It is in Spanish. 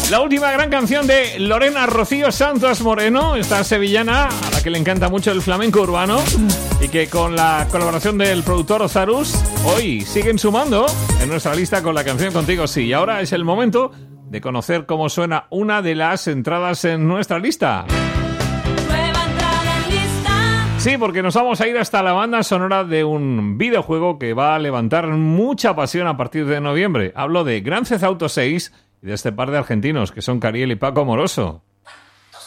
La última gran canción de Lorena Rocío Santos Moreno, esta sevillana a la que le encanta mucho el flamenco urbano y que con la colaboración del productor Ozarus hoy siguen sumando en nuestra lista con la canción Contigo Sí. Y ahora es el momento de conocer cómo suena una de las entradas en nuestra lista. Sí, porque nos vamos a ir hasta la banda sonora de un videojuego que va a levantar mucha pasión a partir de noviembre. Hablo de Grand Theft Auto 6 y de este par de argentinos que son Cariel y Paco Moroso.